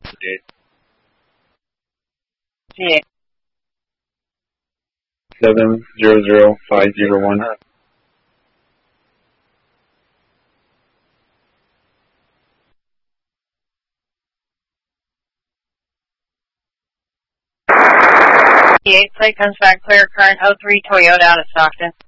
C8. 700501. C8 plate comes back clear, current 03 Toyota out of Stockton.